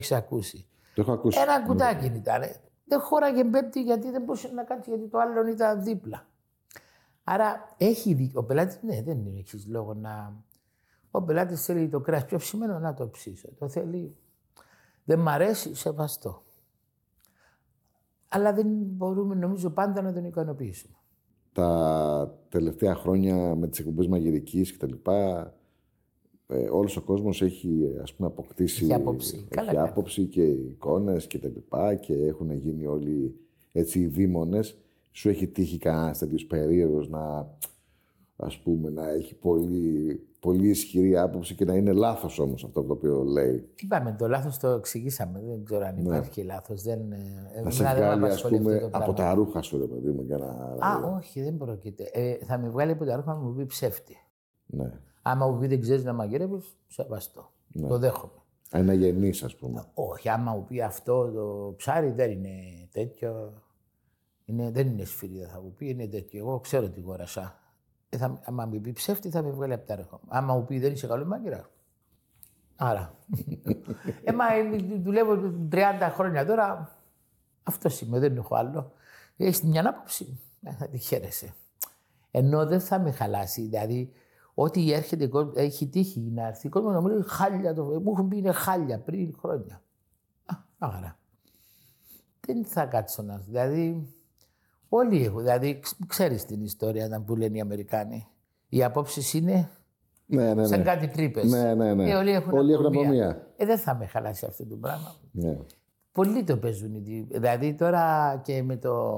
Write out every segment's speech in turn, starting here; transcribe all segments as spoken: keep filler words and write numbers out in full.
Έχεις ακούσει. Το έχω ακούσει. Ένα κουτάκι ήταν. Δεν χώραγε πέμπτη γιατί δεν μπορούσε να κάτσει, γιατί το άλλο ήταν δίπλα. Άρα έχει δίκιο. Ο πελάτης, ναι, δεν έχει λόγο να. Ο πελάτης θέλει το κρέας πιο ψημένο, να το ψήσω. Το θέλει. Δεν μ' αρέσει, σεβαστό. Αλλά δεν μπορούμε, νομίζω, πάντα να τον ικανοποιήσουμε. Τα τελευταία χρόνια με τις εκπομπές μαγειρικής και τα λοιπά, ε, όλος ο κόσμος έχει, ας πούμε, αποκτήσει. Έχει άποψη. Έχει Καλά, άποψη και εικόνες και τα λοιπά και έχουν γίνει όλοι έτσι οι δήμονες. Σου έχει τύχει κανένας τέτοιος περίεργος να, ας πούμε, να έχει πολύ, πολύ ισχυρή άποψη και να είναι λάθος όμως αυτό το οποίο λέει. Είπαμε, το λάθος το εξηγήσαμε. Δεν ξέρω αν υπάρχει ναι. λάθος. Δεν, να σε βγάλει, ας πούμε, από τα ρούχα σου, ρε παιδί μου, για να... Α, όχι, δεν πρόκειται. Ε, θα με βγάλει από τα ρούχα μου, μου πει ψεύτη. Ναι. Άμα μου πει δεν ξέρεις να μαγειρεύεις, σεβαστό. Ναι. Το δέχομαι. Αν είναι γεννής, ας πούμε. Όχι, άμα μου πει αυτό το ψάρι δεν είναι τέτοιο. Είναι, δεν είναι σφυρίδα, θα μου πει, είναι τέτοιο. Εγώ ξέρω τι γόρασα. Ε, θα, άμα μου πει ψεύτη, θα με βγάλει από τα ρούχα μου. Άμα μου πει δεν είσαι καλό μάγειρα. Άρα. ε, μα δουλεύω τριάντα χρόνια τώρα. Αυτό είμαι, δεν έχω άλλο. Έχεις μια άποψη, θα τη χαίρεσαι. Ενώ δεν θα με χαλάσει. Δηλαδή, ό,τι έρχεται, έχει τύχει να έρθει κόσμο να μου λέει χάλια. Το, μου έχουν πει είναι χάλια πριν χρόνια. Α, άρα. Δεν θα κάτσω να. Δηλαδή, όλοι έχουν. Δηλαδή, ξέρεις την ιστορία που λένε οι Αμερικάνοι. Οι απόψεις είναι. Ναι, ναι, ναι. Σαν κάτι τρύπες. Ναι, ναι, ναι. Και όλοι έχουν, όλοι από, έχουν από μία. Ε, δεν θα με χαλάσει αυτό το πράγμα. Ναι. Πολλοί το παίζουν. Δηλαδή τώρα και με το.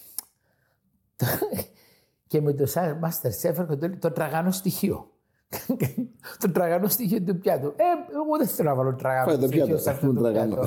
και με το Masterchef έρχονται το τραγανό στοιχείο. το τραγανό στοιχείο του πιάτου. Ε, εγώ δεν θέλω να βάλω τραγανό στοιχείο πιάτο, σε αυτό το πιάτο.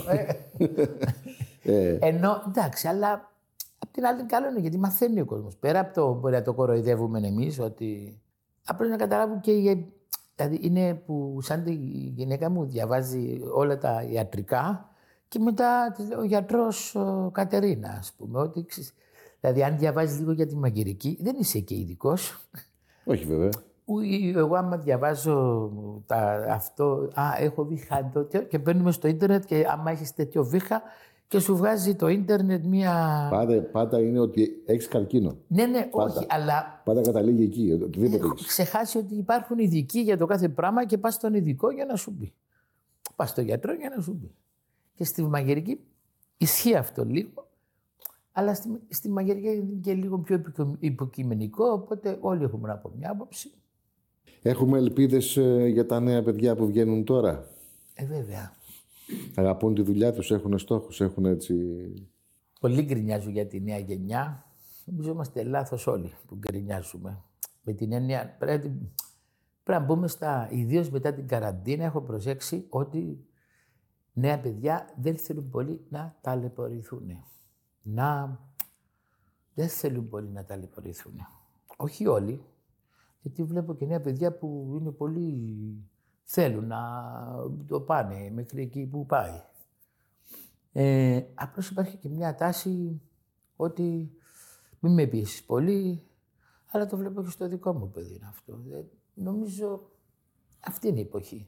ε. Ενώ, εντάξει, αλλά απ' την άλλη καλό είναι γιατί μαθαίνει ο κόσμος. Πέρα από το μπορεί να το κοροϊδεύουμε εμείς, ότι απλώς να καταλάβουν και οι. Δηλαδή είναι που σαν τη γυναίκα μου διαβάζει όλα τα ιατρικά και μετά ο γιατρός ο Κατερίνα, ας πούμε. Ότι, δηλαδή αν διαβάζεις λίγο για τη μαγειρική, δεν είσαι και ειδικός. Όχι βέβαια. Εγώ άμα διαβάζω τα, αυτό, α, έχω βήχα τέτοιο και μπαίνουμε στο ίντερνετ και άμα έχεις τέτοιο βήχα και σου βγάζει το ίντερνετ μία... Πάντα, πάντα είναι ότι έχεις καρκίνο. Ναι, ναι, πάντα. όχι, αλλά... Πάντα καταλήγει εκεί, οτιδήποτε έχω έχεις. ξεχάσει ότι υπάρχουν ειδικοί για το κάθε πράγμα και πας στον ειδικό για να σου πει. Πας στον γιατρό για να σου πει. Και στη μαγειρική ισχύει αυτό λίγο, αλλά στη, στη μαγειρική είναι και λίγο πιο υποκειμενικό, οπότε όλοι έχουμε από μια άποψη. Έχουμε ελπίδες ε, για τα νέα παιδιά που βγαίνουν τώρα. Ε, βέβαια. Αγαπούν τη δουλειά τους, έχουν στόχους, έχουν έτσι... Πολλοί γκρινιάζουν για τη νέα γενιά. Νομίζω είμαστε λάθος όλοι που γκρινιάζουμε. Με την έννοια πρέπει, πρέπει να μπούμε στα... Ιδίως μετά την καραντίνα έχω προσέξει ότι νέα παιδιά δεν θέλουν πολύ να ταλαιπωρηθούν. Να... Δεν θέλουν πολύ να ταλαιπωρηθούν. Όχι όλοι. Γιατί βλέπω και νέα παιδιά που είναι πολύ... θέλουν να το πάνε μέχρι εκεί που πάει. Ε, απλώς υπάρχει και μια τάση ότι μην με πιέσεις πολύ, αλλά το βλέπω και στο δικό μου παιδί είναι αυτό. Ε, νομίζω αυτή είναι η εποχή.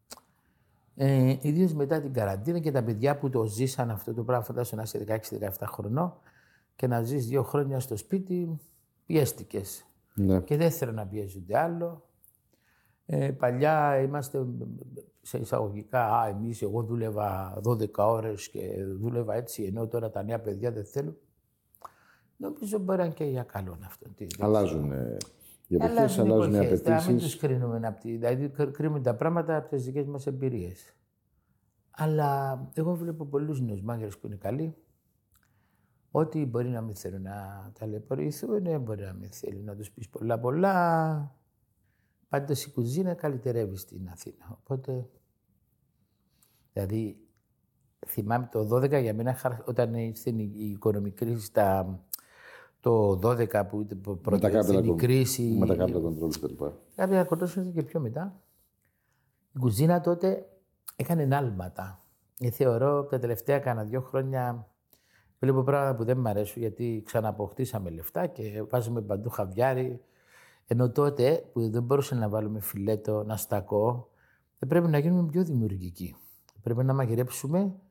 Ε, ιδίως μετά την καραντίνα και τα παιδιά που το ζήσαν αυτό το πράγμα, φαντάζομαι να είσαι δεκαέξι δεκαεπτά χρονών και να ζεις δύο χρόνια στο σπίτι, πιέστηκες. Ναι. Και δεν θέλω να πιέζονται άλλο. Ε, παλιά είμαστε σε εισαγωγικά, α, εμείς, εγώ δούλευα δώδεκα ώρες και δούλευα έτσι, ενώ τώρα τα νέα παιδιά δεν θέλουν. Νομίζω μπορεί να είναι και για καλό αυτό. Αλλάζουν ε, οι εποχές, αλλάζουν οι απαιτήσεις. Μην τους κρίνουμε, από τη, δηλαδή κρίνουμε τα πράγματα από τις δικές μας εμπειρίες. Αλλά εγώ βλέπω πολλούς νέους μάγειρες που είναι καλοί, ότι μπορεί να μην θέλουν να ταλαιπωρηθούν, μπορεί να μην θέλουν να τους πεις πολλά πολλά. Πάντως η κουζίνα καλυτερεύει στην Αθήνα. Οπότε, δηλαδή, θυμάμαι το δώδεκα για μένα, όταν ήρθε η οικονομική κρίση, τα, το δώδεκα που πρώτα ήρθε η κρίση. Με τα κάπλα κοντρόλ και τα λοιπά. Κάποια κοντρόλ ήρθε και πιο μετά. Η κουζίνα τότε έκανε άλματα. Και θεωρώ τα τελευταία κάνα δύο χρόνια βλέπω πράγματα που δεν μου αρέσουν, γιατί ξανααποκτήσαμε λεφτά και βάζουμε παντού χαβιάρι. Ενώ τότε που δεν μπορούσε να βάλουμε φιλέτο, να στακώ, δεν πρέπει να γίνουμε πιο δημιουργικοί. Πρέπει να μαγειρέψουμε